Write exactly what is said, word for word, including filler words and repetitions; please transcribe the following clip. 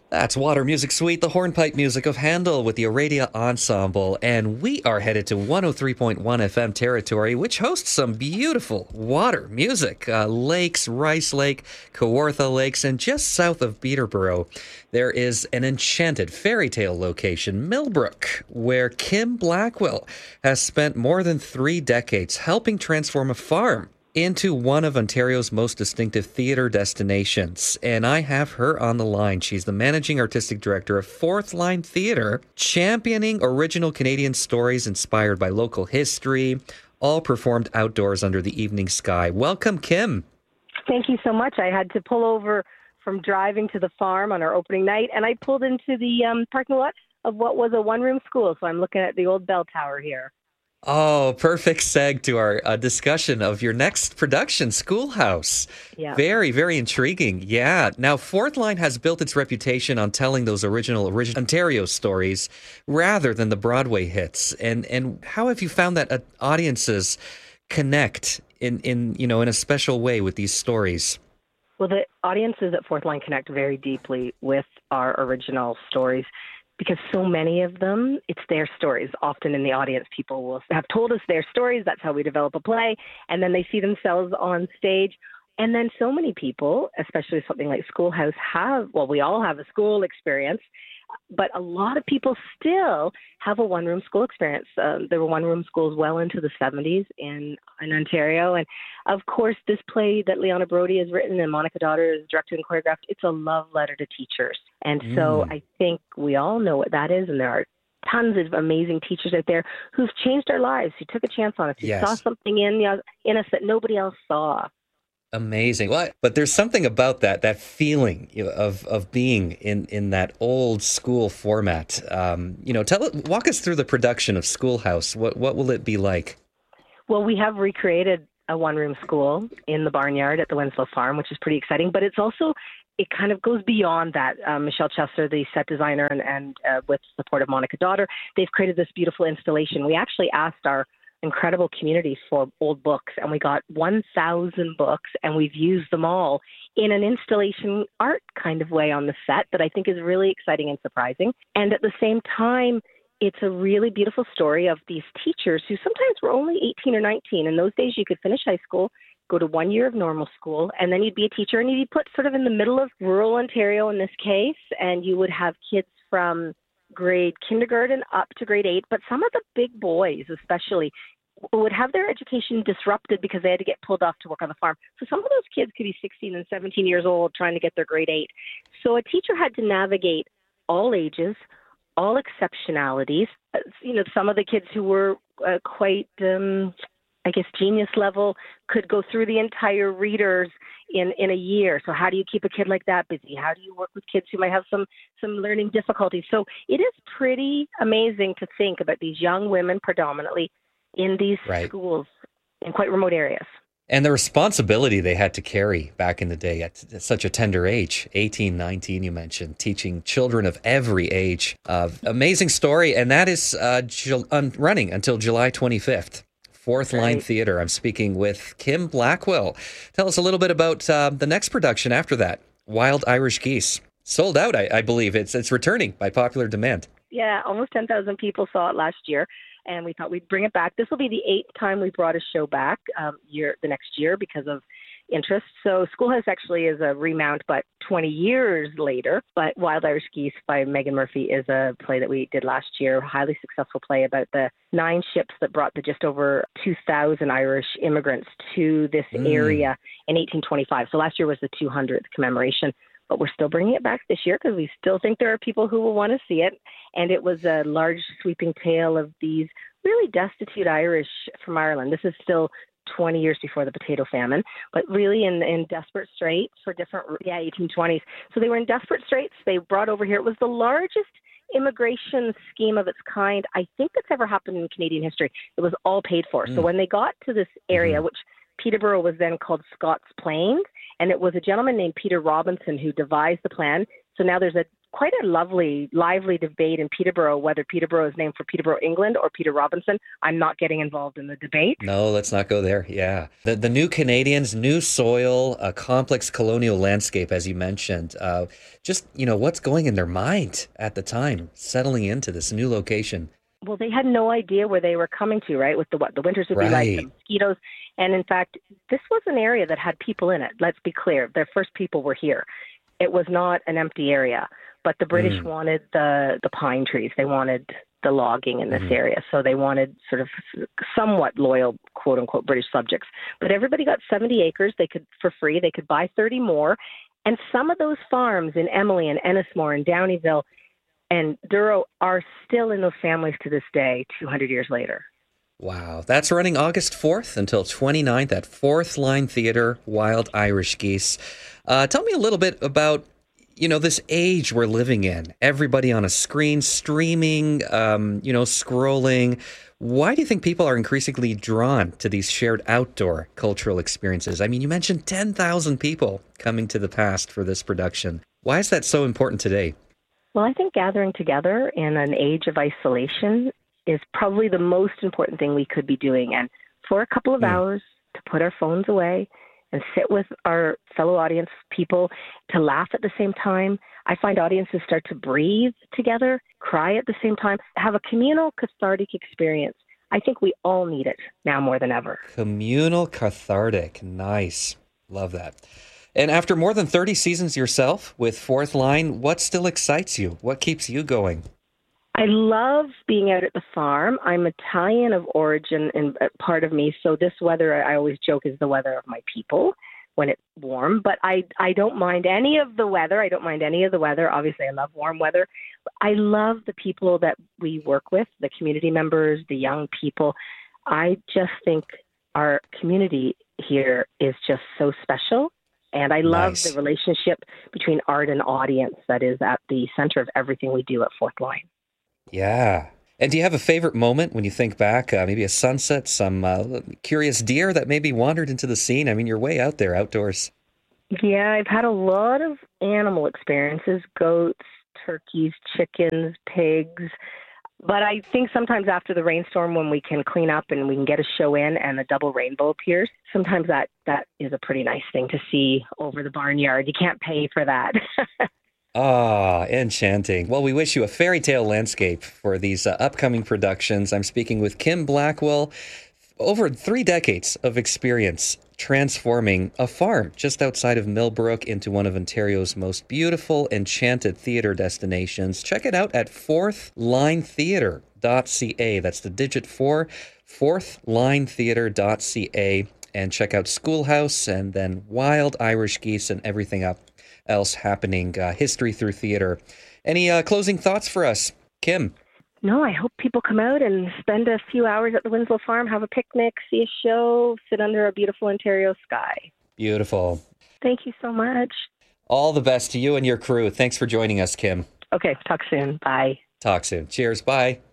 That's Water Music Suite, the hornpipe music of Handel with the Aradia Ensemble. And we are headed to one oh three point one F M territory, which hosts some beautiful water music. Uh, lakes, Rice Lake, Kawartha Lakes, and just south of Peterborough, there is an enchanted fairy tale location, Millbrook, where Kim Blackwell has spent more than three decades helping transform a farm into one of Ontario's most distinctive theatre destinations. And I have her on the line. She's the managing artistic director of Fourth Line Theatre, championing original Canadian stories inspired by local history, all performed outdoors under the evening sky. Welcome, Kim. Thank you so much. I had to pull over from driving to the farm on our opening night, and I pulled into the um, parking lot of what was a one-room school. So I'm looking at the old bell tower here. Oh, perfect seg to our uh, discussion of your next production, Schoolhouse. Yeah. Very, very intriguing. Yeah. Now, Fourth Line has built its reputation on telling those original, original Ontario stories rather than the Broadway hits. And and how have you found that uh, audiences connect in, in, you know, in a special way with these stories? Well, the audiences at Fourth Line connect very deeply with our original stories, because so many of them, it's their stories. Often in the audience, people will have told us their stories. That's how we develop a play. And then they see themselves on stage. And then so many people, especially something like Schoolhouse, have, well, we all have a school experience, but a lot of people still have a one-room school experience. Um, there were one-room schools well into the seventies in, in Ontario. And, of course, this play that Liana Brody has written and Monica Daughter has directed and choreographed, it's a love letter to teachers. And so Mm. I think we all know what that is, and there are tons of amazing teachers out there who've changed our lives, who took a chance on us, who Yes. saw something in, the, in us that nobody else saw. Amazing. Well, but there's something about that, that feeling you know, of of being in, in that old school format. Um, you know, tell it, walk us through the production of Schoolhouse. What what will it be like? Well, we have recreated a one-room school in the barnyard at the Winslow Farm, which is pretty exciting, but it's also, it kind of goes beyond that. Um, Michelle Chester, the set designer, and, and uh, with support of Monica Daughter, they've created this beautiful installation. We actually asked our incredible community for old books, and we got one thousand books, and we've used them all in an installation art kind of way on the set that I think is really exciting and surprising. And at the same time, it's a really beautiful story of these teachers who sometimes were only eighteen or nineteen. In those days, you could finish high school, go to one year of normal school, and then you'd be a teacher, and you'd be put sort of in the middle of rural Ontario in this case, and you would have kids from grade kindergarten up to grade eight, but some of the big boys especially would have their education disrupted because they had to get pulled off to work on the farm. So some of those kids could be sixteen and seventeen years old trying to get their grade eight. So a teacher had to navigate all ages, all exceptionalities. Uh, You know, some of the kids who were uh, quite, um, I guess, genius level could go through the entire readers in, in a year. So how do you keep a kid like that busy? How do you work with kids who might have some, some learning difficulties? So it is pretty amazing to think about these young women predominantly in these Right. schools in quite remote areas. And the responsibility they had to carry back in the day at such a tender age, eighteen, nineteen, you mentioned, teaching children of every age. Uh, amazing story. And that is uh, Ju- un- running until July twenty-fifth. Fourth Line Right. Theatre. I'm speaking with Kim Blackwell. Tell us a little bit about uh, the next production after that, Wild Irish Geese. Sold out, I, I believe. It's it's returning by popular demand. Yeah, almost ten thousand people saw it last year, and we thought we'd bring it back. This will be the eighth time we brought a show back um, year the next year because of interest. So Schoolhouse actually is a remount, but twenty years later. But Wild Irish Geese by Megan Murphy is a play that we did last year, a highly successful play about the nine ships that brought the just over two thousand Irish immigrants to this Mm. area in eighteen twenty-five. So last year was the two hundredth commemoration. But we're still bringing it back this year because we still think there are people who will want to see it. And it was a large sweeping tale of these really destitute Irish from Ireland. This is still twenty years before the potato famine, but really in, in desperate straits for different, yeah, eighteen twenties. So they were in desperate straits. They brought over here. It was the largest immigration scheme of its kind, I think, that's ever happened in Canadian history. It was all paid for. Mm. So when they got to this area, Mhm. which Peterborough was then called Scots Plains, and it was a gentleman named Peter Robinson who devised the plan. So now there's a quite a lovely, lively debate in Peterborough whether Peterborough is named for Peterborough, England, or Peter Robinson. I'm not getting involved in the debate. No, let's not go there. Yeah. The, the new Canadians, new soil, a complex colonial landscape, as you mentioned. Uh, just, you know, what's going in their mind at the time, settling into this new location? Well, they had no idea where they were coming to, right? With the what the winters would Right. be like, the mosquitoes. And in fact, this was an area that had people in it. Let's be clear. Their first people were here. It was not an empty area. But the British mm. wanted the, the pine trees. They wanted the logging in this mm. area. So they wanted sort of somewhat loyal, quote unquote, British subjects. But everybody got seventy acres. They could, for free, they could buy thirty more. And some of those farms in Emily and Ennismore and Downeyville and Douro are still in those families to this day, two hundred years later. Wow. That's running August fourth until twenty-ninth at Fourth Line Theatre, Wild Irish Geese. Uh, tell me a little bit about, you know, this age we're living in. Everybody on a screen, streaming, um, you know, scrolling. Why do you think people are increasingly drawn to these shared outdoor cultural experiences? I mean, you mentioned ten thousand people coming to the past for this production. Why is that so important today? Well, I think gathering together in an age of isolation is probably the most important thing we could be doing. And for a couple of mm. hours, to put our phones away and sit with our fellow audience people, to laugh at the same time. I find audiences start to breathe together, cry at the same time, have a communal cathartic experience. I think we all need it now more than ever. Communal cathartic. Nice. Love that. And after more than thirty seasons yourself with Fourth Line, what still excites you? What keeps you going? I love being out at the farm. I'm Italian of origin and part of me, so this weather, I always joke, is the weather of my people when it's warm. But I, I don't mind any of the weather. I don't mind any of the weather. Obviously, I love warm weather. I love the people that we work with, the community members, the young people. I just think our community here is just so special. And I love nice. the relationship between art and audience that is at the center of everything we do at Fourth Line. Yeah. And do you have a favorite moment when you think back? Uh, maybe a sunset, some uh, curious deer that maybe wandered into the scene? I mean, you're way out there outdoors. Yeah, I've had a lot of animal experiences, goats, turkeys, chickens, pigs. But I think sometimes after the rainstorm, when we can clean up and we can get a show in and a double rainbow appears, sometimes that, that is a pretty nice thing to see over the barnyard. You can't pay for that. Ah, enchanting. Well, we wish you a fairy tale landscape for these uh, upcoming productions. I'm speaking with Kim Blackwell. Over three decades of experience transforming a farm just outside of Millbrook into one of Ontario's most beautiful, enchanted theatre destinations. Check it out at fourth line theatre dot c a. That's the digit four, fourth line theatre dot c a. And check out Schoolhouse and then Wild Irish Geese and everything up else happening, uh, history through theater. Any uh, closing thoughts for us, Kim? No, I hope people come out and spend a few hours at the Winslow Farm, have a picnic, see a show, sit under a beautiful Ontario sky. Beautiful. Thank you so much. All the best to you and your crew. Thanks for joining us, Kim. Okay, talk soon. Bye. Talk soon. Cheers. Bye.